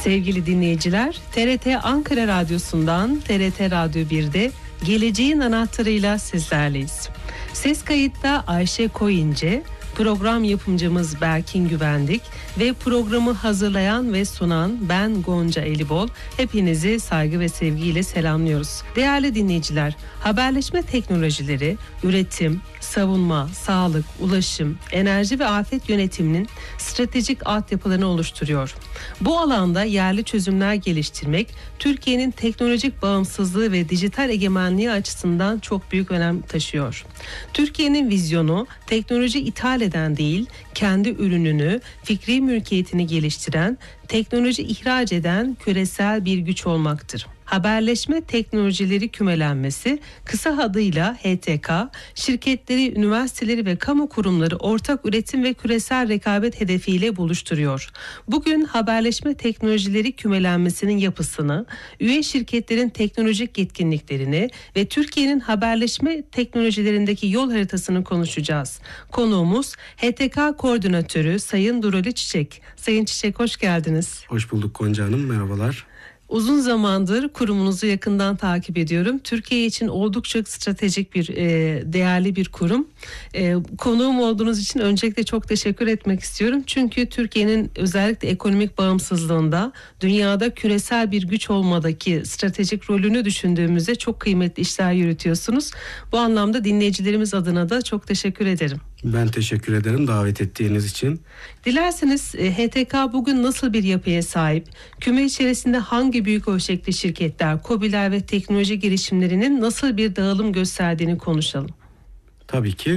Sevgili dinleyiciler, TRT Ankara Radyosu'ndan TRT Radyo 1'de Geleceğin Anahtarı'yla sizlerleyiz. Ses kayıtta Ayşe Koyince, program yapımcımız Berkin Güvendik ve programı hazırlayan ve sunan ben Gonca Elibol. Hepinizi saygı ve sevgiyle selamlıyoruz. Değerli dinleyiciler, haberleşme teknolojileri, üretim, savunma, sağlık, ulaşım, enerji ve afet yönetiminin stratejik altyapılarını oluşturuyor. Bu alanda yerli çözümler geliştirmek, Türkiye'nin teknolojik bağımsızlığı ve dijital egemenliği açısından çok büyük önem taşıyor. Türkiye'nin vizyonu, teknoloji ithal eden değil, kendi ürününü, fikri mülkiyetini geliştiren, teknoloji ihraç eden küresel bir güç olmaktır. Haberleşme teknolojileri kümelenmesi, kısa adıyla HTK, şirketleri, üniversiteleri ve kamu kurumları ortak üretim ve küresel rekabet hedefiyle buluşturuyor. Bugün haberleşme teknolojileri kümelenmesinin yapısını, üye şirketlerin teknolojik yetkinliklerini ve Türkiye'nin haberleşme teknolojilerindeki yol haritasını konuşacağız. Konuğumuz HTK Koordinatörü Sayın Durali Çiçek. Sayın Çiçek, hoş geldiniz. Hoş bulduk Gonca Hanım, merhabalar. Uzun zamandır kurumunuzu yakından takip ediyorum. Türkiye için oldukça stratejik bir, değerli bir kurum. Konuğum olduğunuz için öncelikle çok teşekkür etmek istiyorum. Çünkü Türkiye'nin özellikle ekonomik bağımsızlığında, dünyada küresel bir güç olmadaki stratejik rolünü düşündüğümüzde çok kıymetli işler yürütüyorsunuz. Bu anlamda dinleyicilerimiz adına da çok teşekkür ederim. Ben teşekkür ederim davet ettiğiniz için. Dilerseniz HTK bugün nasıl bir yapıya sahip? Küme içerisinde hangi büyük ölçekli şirketler, KOBİ'ler ve teknoloji girişimlerinin nasıl bir dağılım gösterdiğini konuşalım. Tabii ki.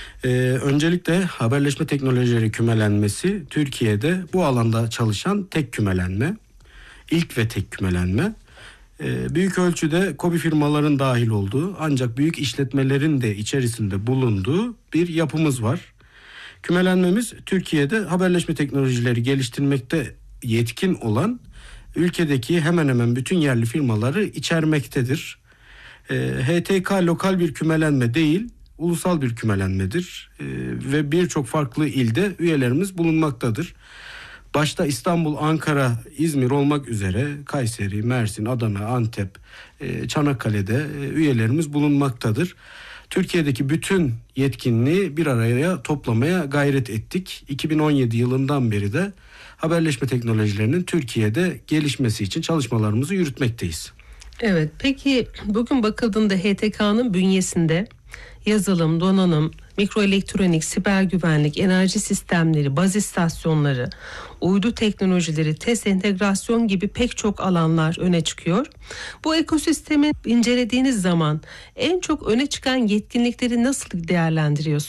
Öncelikle haberleşme teknolojileri kümelenmesi Türkiye'de bu alanda çalışan tek kümelenme. İlk ve tek kümelenme. Büyük ölçüde KOBİ firmaların dahil olduğu ancak büyük işletmelerin de içerisinde bulunduğu bir yapımız var. Kümelenmemiz Türkiye'de haberleşme teknolojileri geliştirmekte yetkin olan ülkedeki hemen hemen bütün yerli firmaları içermektedir. HTK lokal bir kümelenme değil, ulusal bir kümelenmedir ve birçok farklı ilde üyelerimiz bulunmaktadır. Başta İstanbul, Ankara, İzmir olmak üzere Kayseri, Mersin, Adana, Antep, Çanakkale'de üyelerimiz bulunmaktadır. Türkiye'deki bütün yetkinliği bir araya toplamaya gayret ettik. 2017 yılından beri de haberleşme teknolojilerinin Türkiye'de gelişmesi için çalışmalarımızı yürütmekteyiz. Evet, peki bugün bakıldığında HTK'nın bünyesinde yazılım, donanım, mikroelektronik, siber güvenlik, enerji sistemleri, baz istasyonları, uydu teknolojileri, test entegrasyon gibi pek çok alanlar öne çıkıyor. Bu ekosistemi incelediğiniz zaman en çok öne çıkan yetkinlikleri nasıl değerlendiriyorsunuz?